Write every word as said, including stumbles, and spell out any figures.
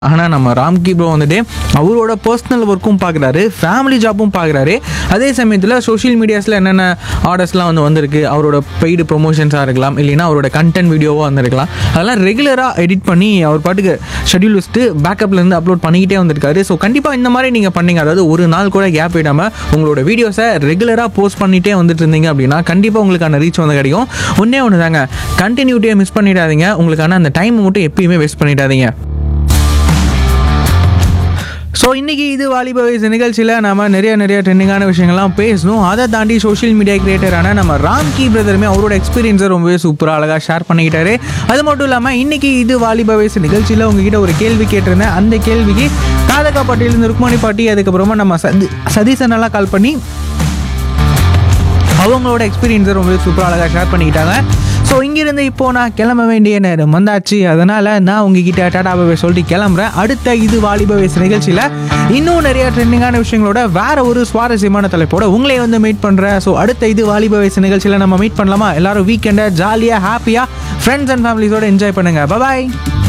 ஆனால் நம்ம ராம்கி ப்ரோ வந்துட்டு அவரோட பர்சனல் ஒர்க்கும் பார்க்குறாரு, ஃபேமிலி ஜாப்பும் பார்க்குறாரு. அதே சமயத்தில் சோஷியல் மீடியாஸில் என்னென்ன ஆர்டர்ஸ்லாம் வந்து வந்திருக்கு, அவரோட பெய்டு ப்ரொமோஷன்ஸாக இருக்கலாம், இல்லைன்னா அவரோட கண்டென்ட் வீடியோவாக வந்திருக்கலாம், அதெல்லாம் ரெகுலராக எடிட் பண்ணி அவர் பாட்டுக்கு ஷெட்யூல் வச்சுட்டு பேக்கப்லேருந்து அப்லோட் பண்ணிக்கிட்டே வந்திருக்காரு. ஸோ கண்டிப்பாக இந்த மாதிரி நீங்கள் பண்ணீங்க, அதாவது ஒரு நாள் கூட கேப் விடாமல் உங்களோட வீடியோஸை ரெகுலராக போஸ்ட் பண்ணிகிட்டே வந்துட்டு இருந்தீங்க அப்படின்னா கண்டிப்பாக உங்களுக்கான ரீச் வந்து கிடைக்கும். ஒன்றே ஒன்று தாங்க, கண்டினியூட்டியை மிஸ் பண்ணிடாதீங்க, உங்களுக்கான அந்த டைம் மட்டும் எப்பயுமே வேஸ்ட் பண்ணிடாதீங்க. ஸோ இன்றைக்கி இது வாலிப வயசு நிகழ்ச்சியில் நம்ம நிறைய நிறைய ட்ரெண்டிங்கான விஷயங்கள்லாம் பேசணும். அதை தாண்டி சோஷியல் மீடியா கிரியேட்டரான நம்ம ராம்கி பிரதருமே அவரோட எக்ஸ்பீரியன்ஸை ரொம்பவே சூப்பராக அழகாக ஷேர் பண்ணிக்கிட்டாரு. அது மட்டும் இல்லாமல் இன்றைக்கி இது வாலிப வயசு நிகழ்ச்சியில் உங்ககிட்ட ஒரு கேள்வி கேட்டிருந்தேன். அந்த கேள்விக்கு காதகா பாட்டியிலேருந்து ருக்மணி பாட்டி, அதுக்கப்புறமா நம்ம சதி சதீசனெல்லாம் கால் பண்ணி அவங்களோட எக்ஸ்பீரியன்ஸை ரொம்பவே சூப்பராக அழகாக ஷேர் பண்ணிக்கிட்டாங்க. ஸோ இங்கிருந்து இப்போது நான் கிளம்ப வேண்டிய நேரம் வந்தாச்சு. அதனால் நான் உங்ககிட்ட டாடாவை சொல்லிட்டு கிளம்புறேன். அடுத்த இது வாலிப வயசு நிகழ்ச்சியில் இன்னும் நிறைய ட்ரெண்டிங்கான விஷயங்களோட வேறு ஒரு சுவாரஸ்யமான தலைப்போட உங்களே வந்து மீட் பண்ணுறேன். ஸோ அடுத்த இது வாலிப வயசு நிகழ்ச்சியில் நம்ம மீட் பண்ணலாமா? எல்லோரும் வீக்கெண்டை ஜாலியாக ஹாப்பியாக ஃப்ரெண்ட்ஸ் அண்ட் ஃபேமிலிஸோடு என்ஜாய் பண்ணுங்கள். பாய்.